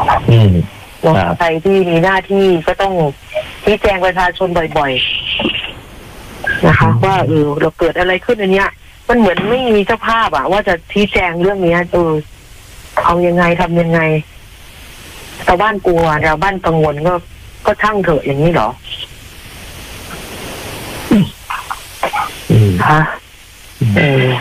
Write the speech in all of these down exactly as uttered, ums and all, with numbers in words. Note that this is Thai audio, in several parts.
อืมใครที่มีหน้าที่ก็ต้องชี้แจงประชาชนบ่อยๆนะคะว่าเออเราเกิดอะไรขึ้นอันเนี้ยมันเหมือนไม่มีเจ้าภาพอะว่าจะชี้แจงเรื่องนี้เออเอายังไงทำยังไงชาวบ้านกลัวชาวบ้านกังวลก็ก็ช่างเถอะอย่างนี้เหรอฮะเออ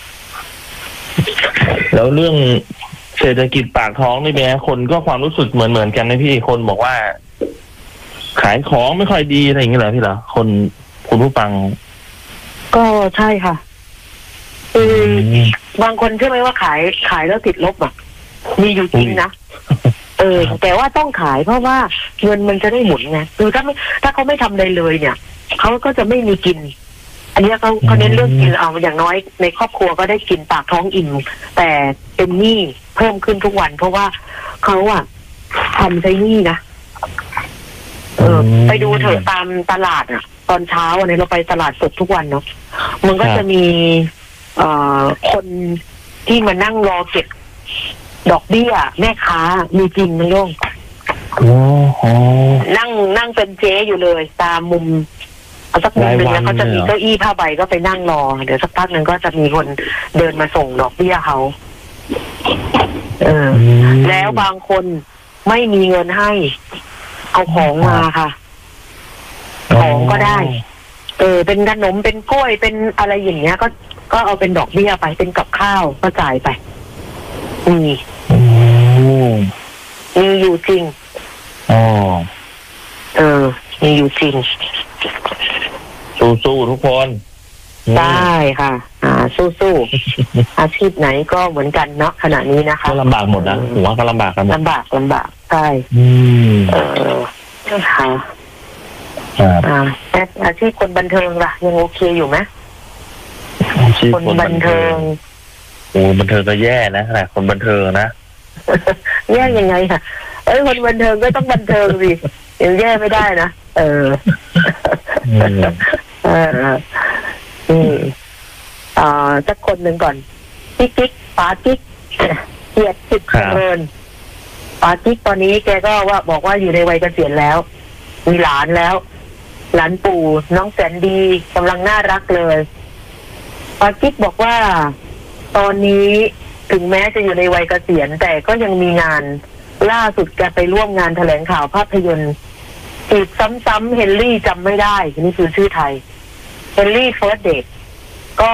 แล้วเรื่องเศรษฐกิจปากท้องนี่แม่คนก็ความรู้สึกเหมือนเหมือนกันนะพี่คนบอกว่าขายของไม่ค่อยดีอะไรอย่างเงี้ยเหรอพี่เหรอคนคุณผู้ฟังก็ใช่ค่ะคือบางคนเชื่อไหมว่าขายขายแล้วติดลบอ่ะมีอยู่จริงนะเออแต่ว่าต้องขายเพราะว่าเงินมันจะได้หมุนไงคือถ้าไม่ถ้าเขาไม่ทำอะไรเลยเนี่ยเขาก็จะไม่มีกินอันนี้เขาเขาเน้นเรื่องกินเอาอย่างน้อยในครอบครัวก็ได้กินปากท้องอิ่มแต่เป็นหนี้เพิ่มขึ้นทุกวันเพราะว่าเขาอ่ะทำใช้หนี้นะเออไปดูเถอะตามตลาดอ่ะตอนเช้าวันนี้เราไปตลาดสดทุกวันเนาะมันก็จะมีเอ่อคนที่มานั่งรอเก็บดอกเบี้ยแม่ค้ามีจริงนะโยงนั่งนั่งเป็นเจ๊อยู่เลยตามมุมเอาสักมุมหนึ่งแล้วก็จะมีเก้าอี้ผ้าใบก็ไปนั่งรอเดี๋ยวสักพักหนึ่งก็จะมีคนเดินมาส่งดอกเบี้ยเขาเออแล้วบางคนไม่มีเงินให้เอาของมาค่ะของก็ได้เออเป็นขนมเป็นกล้วยเป็นอะไรอย่างเงี้ยก็ก็เอาเป็นดอกเบี้ยไปเป็นกับข้าวก็จ่ายไปมีมีอยู่จริงอ๋อเออมีอยู่จริงสู้ๆทุกคนได้ค่ะอ่าสู้ๆ อาชีพไหนก็เหมือนกันเนาะขณะนี้นะคะก็ลำบากหมดนะผมว่าก็ลำบากกันหมดลำบากลำบากใช่เออค่ะอ่าแต่อาชีพคนบันเทิงล่ะยังโอเคอยู่ไหมคนบันเทิงโอ้บันเทิงก็แย่นะขนาดคนบันเทิงนะแย่ยังไงค่ะเอ้ยคนบันเทิงก็ต้องบันเทิงสิยังแย่ไม่ได้นะเออเอออืมอ่าสักคนหนึ่งก่อนกิ๊กกิ๊กป๋ากิ๊กเกียรติสิทธิ์เจริญป๋ากิ๊กตอนนี้แกก็ว่าบอกว่าอยู่ในวัยเกษียณแล้วมีหลานแล้วหลานปู่น้องแสนดีกำลังน่ารักเลยป๋ากิ๊กบอกว่าตอนนี้ถึงแม้จะอยู่ในวัยเกษียณแต่ก็ยังมีงานล่าสุดแกไปร่วมงานแถลงข่าวภาพยนตร์จีบซ้ำๆเฮนรี่จำไม่ได้นี่คือชื่อไทยเฮนรี่เฟิร์สเดทก็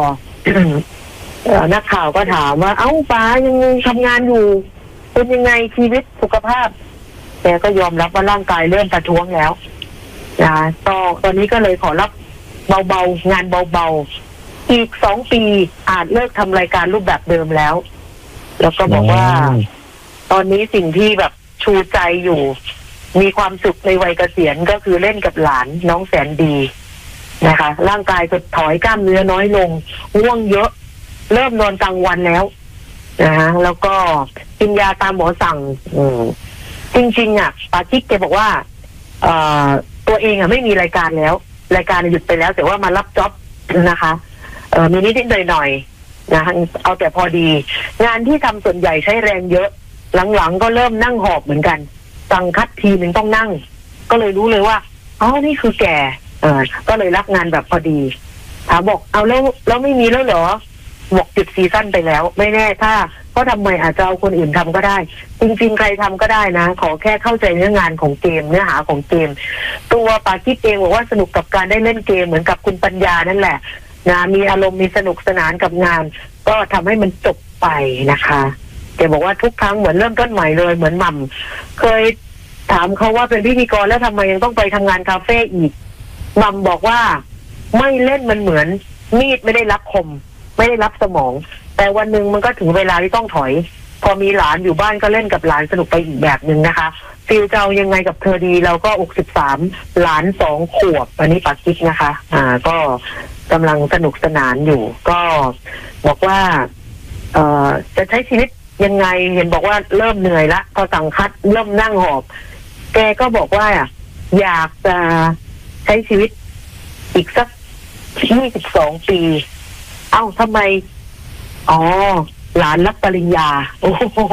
นักข่าวก็ถามว่าเอ้าป้ายังทำงานอยู่เป็นยังไงชีวิตสุขภาพแกก็ยอมรับว่าร่างกายเริ่มประท้วงแล้วนะต่อตอนนี้ก็เลยขอรับเบาๆงานเบาๆอีกสองปีอาจเลิกทำรายการรูปแบบเดิมแล้วแล้วก็บอกว่าตอนนี้สิ่งที่แบบชูใจอยู่มีความสุขในวัยเกษียณก็คือเล่นกับหลานน้องแสนดีนะคะร่างกายจะถอยกล้ามเนื้อน้อยลงง่วงเยอะเริ่มนอนกลางวันแล้วนะฮะแล้วก็กินยาตามหมอสั่งอืมจริงๆอ่ะปาจิ๊กแกบอกว่าเอ่อตัวเองอ่ะไม่มีรายการแล้วรายการหยุดไปแล้วแต่ว่ามารับจ็อบนะคะเอ่อมีนิดๆหน่อยๆนะเอาแต่พอดีงานที่ทำส่วนใหญ่ใช้แรงเยอะหลังๆก็เริ่มนั่งหอบเหมือนกันสั่งคัดทีนึงต้องนั่งก็เลยรู้เลยว่าอ๋อนี่คือแก่เออก็เลยรับงานแบบพอดีถามบอกเอาแล้วแล้วไม่มีแล้วเหรอบอกจุดซีซั่นไปแล้วไม่แน่ถ้าก็ทำไมอาจจะเอาคนอื่นทำก็ได้จริงๆใครทำก็ได้นะขอแค่เข้าใจเนื้องานของเกมเนื้อหาของเกมตัวปากิ๊กเองบอกว่าสนุกกับการได้เล่นเกมเหมือนกับคุณปัญญานั่นแหละนะมีอารมณ์มีสนุกสนานกับงานก็ทำให้มันจบไปนะคะแกบอกว่าทุกครั้งเหมือนเริ่มต้นใหม่เลยเหมือนหม่ำเคยถามเขาว่าเป็นพิธีกรแล้วทำไมยังต้องไปทำงานคาเฟ่อีกหม่ำบอกว่าไม่เล่นมันเหมือนมีดไม่ได้รับคมไม่ได้รับสมองแต่วันหนึ่งมันก็ถึงเวลาที่ต้องถอยพอมีหลานอยู่บ้านก็เล่นกับหลานสนุกไปอีกแบบหนึ่งนะคะฟิลเจ้ายังไงกับเธอดีเราก็อกสิบสามหลานสองขวบอันนี้ปากิ๊กนะคะอ่าก็กำลังสนุกสนานอยู่ก็บอกว่าเอ่อจะใช้ชีวิตยังไงเห็นบอกว่าเริ่มเหนื่อยละพอสั่งคัดเริ่มนั่งหอบแกก็บอกว่าอยากจะใช้ชีวิตอีกสักยี่สิบสองปีเอ้าทำไมอ๋อหลานรับปริญญาโอ้โห